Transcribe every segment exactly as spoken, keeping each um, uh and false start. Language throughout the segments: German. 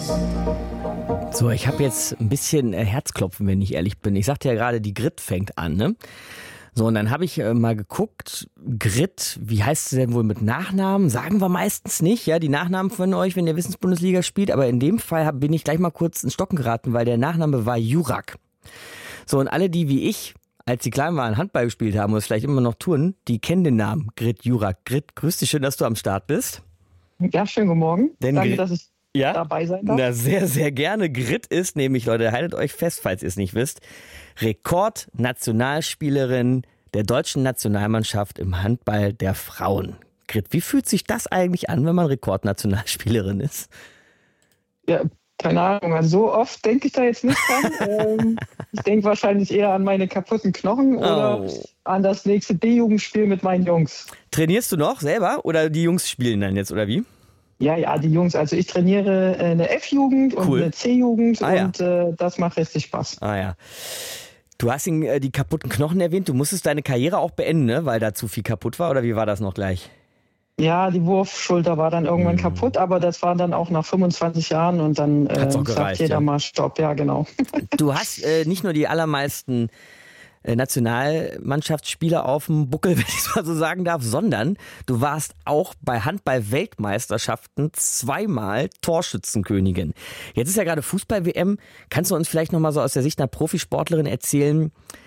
So, ich habe jetzt ein bisschen äh, Herzklopfen, wenn ich ehrlich bin. Ich sagte ja gerade, die Grit fängt an, ne? So, und dann habe ich äh, mal geguckt, Grit, wie heißt sie denn wohl mit Nachnamen? Sagen wir meistens nicht, ja, die Nachnamen von euch, wenn ihr Wissensbundesliga spielt. Aber in dem Fall hab, bin ich gleich mal kurz ins Stocken geraten, weil der Nachname war Jurak. So, und alle, die wie ich, als sie klein waren, Handball gespielt haben und es vielleicht immer noch tun, die kennen den Namen Grit Jurak. Grit, grüß dich, schön, dass du am Start bist. Ja, schönen guten Morgen. Denn Danke, Grit, dass ich ja, dabei sein darf. Na, sehr, sehr gerne. Grit ist nämlich, Leute, haltet euch fest, falls ihr es nicht wisst, Rekordnationalspielerin der deutschen Nationalmannschaft im Handball der Frauen. Grit, wie fühlt sich das eigentlich an, wenn man Rekordnationalspielerin ist? Ja, keine Ahnung. Also so oft denke ich da jetzt nicht dran. ähm, ich denke wahrscheinlich eher an meine kaputten Knochen oder Oh. an das nächste D-Jugendspiel mit meinen Jungs. Trainierst du noch selber oder die Jungs spielen dann jetzt, oder wie? Ja, ja, die Jungs. Also ich trainiere äh, eine F-Jugend und Cool. eine C-Jugend Ah, ja. und äh, das macht richtig Spaß. Ah ja. Du hast ihn, äh, die kaputten Knochen erwähnt. Du musstest deine Karriere auch beenden, ne? Weil da zu viel kaputt war, oder wie war das noch gleich? Ja, die Wurfschulter war dann irgendwann Mhm. kaputt, aber das war dann auch nach fünfundzwanzig Jahren und dann äh, Hat's auch sagt gereicht, jeder ja. mal Stopp. Ja, genau. Du hast äh, nicht nur die allermeisten äh, Nationalmannschaftsspieler auf dem Buckel, wenn ich es mal so sagen darf, sondern du warst auch bei Handball-Weltmeisterschaften zweimal Torschützenkönigin. Jetzt ist ja gerade Fußball-W M. Kannst du uns vielleicht nochmal so aus der Sicht einer Profisportlerin erzählen,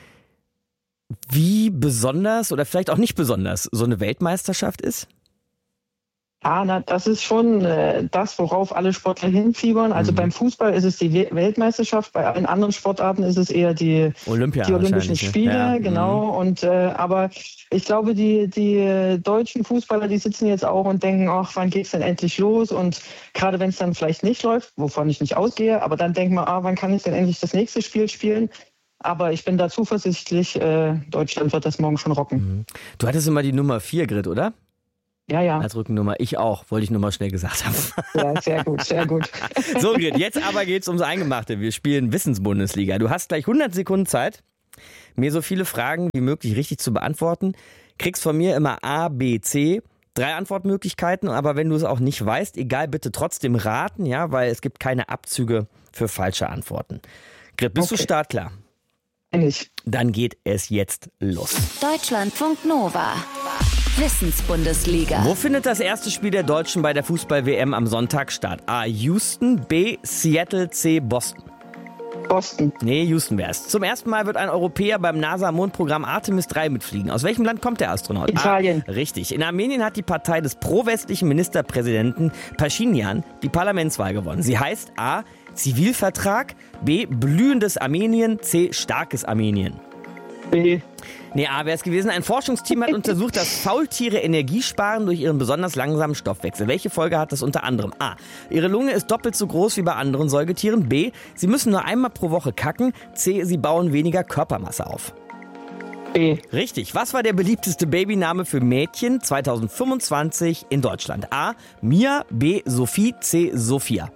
wie besonders oder vielleicht auch nicht besonders so eine Weltmeisterschaft ist? Ja, na, das ist schon äh, das, worauf alle Sportler hinfiebern. Also Mhm. beim Fußball ist es die We- Weltmeisterschaft, bei allen anderen Sportarten ist es eher die, Olympia die Olympischen wahrscheinlich, ne? Spiele, Ja, genau. Und äh, aber ich glaube, die, die äh, deutschen Fußballer, die sitzen jetzt auch und denken, ach, wann geht's denn endlich los? Und gerade wenn es dann vielleicht nicht läuft, wovon ich nicht ausgehe, aber dann denkt man, ah, wann kann ich denn endlich das nächste Spiel spielen? Aber ich bin da zuversichtlich, äh, Deutschland wird das morgen schon rocken. Mhm. Du hattest immer die Nummer vier, Grit, oder? Ja, ja, Als Rückennummer. Ich auch, wollte ich nur mal schnell gesagt haben. ja, sehr gut, sehr gut. So, Grit, jetzt aber geht's ums Eingemachte. Wir spielen Wissensbundesliga. Du hast gleich hundert Sekunden Zeit, mir so viele Fragen wie möglich richtig zu beantworten. Kriegst von mir immer A, B, C. Drei Antwortmöglichkeiten, aber wenn du es auch nicht weißt, egal, bitte trotzdem raten, ja, weil es gibt keine Abzüge für falsche Antworten. Grit, bist Okay. du startklar? Eigentlich. Dann geht es jetzt los. Deutschlandfunk Nova. Wissensbundesliga. Wo findet das erste Spiel der Deutschen bei der Fußball-W M am Sonntag statt? A. Houston, B. Seattle, C. Boston. Boston. Nee, Houston wär's. Zum ersten Mal wird ein Europäer beim NASA-Mondprogramm Artemis drei mitfliegen. Aus welchem Land kommt der Astronaut? Italien. A. Richtig. In Armenien hat die Partei des pro-westlichen Ministerpräsidenten Pashinyan die Parlamentswahl gewonnen. Sie heißt A. Zivilvertrag, B. Blühendes Armenien, C. Starkes Armenien. B. Nee, A wäre es gewesen. Ein Forschungsteam hat untersucht, dass Faultiere Energie sparen durch ihren besonders langsamen Stoffwechsel. Welche Folge hat das unter anderem? A. Ihre Lunge ist doppelt so groß wie bei anderen Säugetieren. B. Sie müssen nur einmal pro Woche kacken. C. Sie bauen weniger Körpermasse auf. B. Richtig. Was war der beliebteste Babyname für Mädchen zweitausendfünfundzwanzig in Deutschland? A. Mia. B. Sophie. C. Sophia.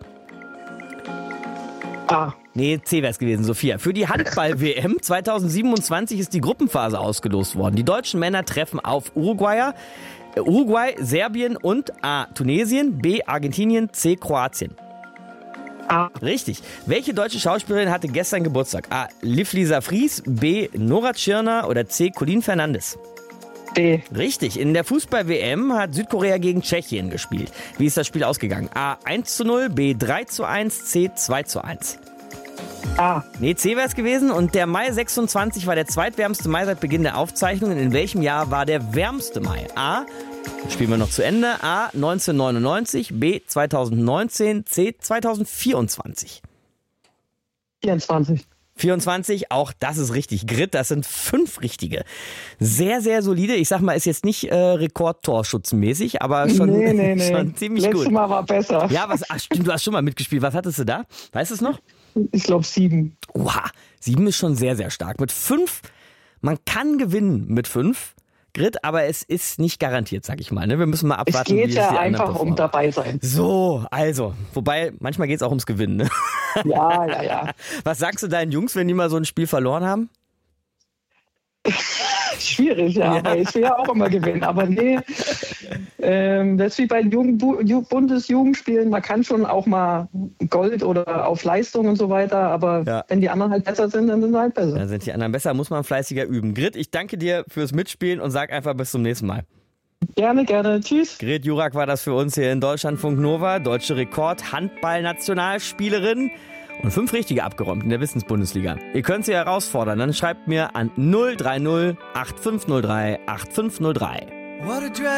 A. Nee, C wäre es gewesen, Sophia. Für die Handball-W M zweitausendsiebenundzwanzig ist die Gruppenphase ausgelost worden. Die deutschen Männer treffen auf Uruguayer, äh, Uruguay, Serbien und A. Tunesien, B. Argentinien, C. Kroatien. A. Richtig. Welche deutsche Schauspielerin hatte gestern Geburtstag? A. Liv-Lisa Fries, B. Nora Tschirner oder C. Colin Fernandes. D. Richtig. In der Fußball-W M hat Südkorea gegen Tschechien gespielt. Wie ist das Spiel ausgegangen? A. eins zu null, B. drei zu eins, C. zwei zu eins. A. Nee, C wäre es gewesen. Und der Mai sechsundzwanzig war der zweitwärmste Mai seit Beginn der Aufzeichnungen. In welchem Jahr war der wärmste Mai? A. Spielen wir noch zu Ende. A. neunzehnhundertneunundneunzig. B. zweitausendneunzehn. C. zweitausendvierundzwanzig. vierundzwanzig. vierundzwanzig, auch das ist richtig. Grit, das sind fünf richtige. Sehr, sehr solide. Ich sag mal, ist jetzt nicht äh, Rekordtorschützenmäßig, aber schon, nee, nee, nee. schon ziemlich Letztes gut. Mal war besser. Ja, was, ach stimmt, du hast schon mal mitgespielt. Was hattest du da? Weißt du es noch? Ich glaube sieben. Oha, sieben ist schon sehr, sehr stark. Mit fünf, man kann gewinnen mit fünf, Grit, aber es ist nicht garantiert, sag ich mal. Ne? Wir müssen mal Es abwarten, geht wie es ja die anderen einfach um performen. dabei sein. So, also, wobei, manchmal geht es auch ums Gewinnen. Ne? Ja, ja, ja. Was sagst du deinen Jungs, wenn die mal so ein Spiel verloren haben? schwierig, ja, Ja. weil ich will ja auch immer gewinnen. Aber nee, ähm, das ist wie bei den Jugend- Ju- Bundesjugendspielen. Man kann schon auch mal Gold oder auf Leistung und so weiter. Aber Ja. wenn die anderen halt besser sind, dann sind sie halt besser. Dann sind die anderen besser, muss man fleißiger üben. Grit, ich danke dir fürs Mitspielen und sag einfach bis zum nächsten Mal. Gerne, gerne. Tschüss. Grit Jurak war das für uns hier in Deutschlandfunk Nova, deutsche Rekord-Handball-Nationalspielerin und fünf Richtige abgeräumt in der Wissensbundesliga. Ihr könnt sie herausfordern, dann schreibt mir an null drei null acht fünf null drei acht fünf null drei. What a drag.